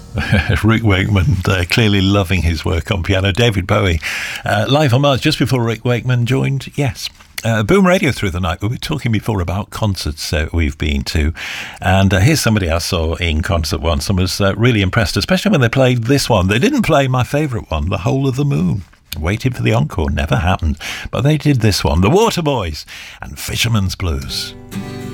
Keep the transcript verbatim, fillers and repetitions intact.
Rick Wakeman uh, clearly loving his work on piano. David Bowie, uh, live on Mars just before Rick Wakeman joined, yes, uh, Boom Radio through the night. We were talking before about concerts uh, we've been to, and uh, here's somebody I saw in concert once and was uh, really impressed, especially when they played this one. They didn't play my favourite one, The Whole of the Moon. Waited for the encore, never happened, but they did this one, The Waterboys and Fisherman's Blues.